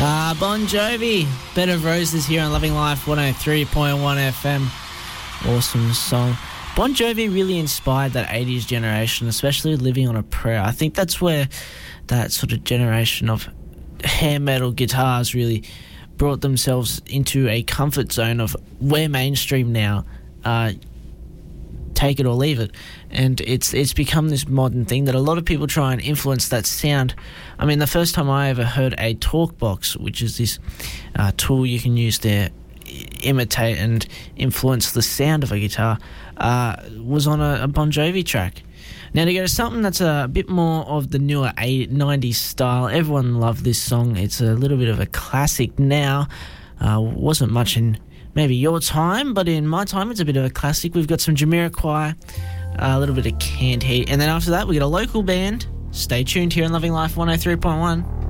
Bon Jovi, Bed of Roses here on Loving Life 103.1 FM. Awesome song. Bon Jovi really inspired that 80s generation, especially Living on a Prayer. I think that's where that sort of generation of hair metal guitars really brought themselves into a comfort zone of we're mainstream now. Take it or leave it. And it's become this modern thing that a lot of people try and influence that sound. I mean, the first time I ever heard a talk box, which is this tool you can use to imitate and influence the sound of a guitar, was on a Bon Jovi track. Now, to go to something that's a bit more of the newer 90s style, everyone loved this song. It's a little bit of a classic now. Wasn't much in maybe your time, but in my time, it's a bit of a classic. We've got some Jamiroquai, a little bit of Canned Heat, and then after that, we got a local band. Stay tuned here on Loving Life 103.1.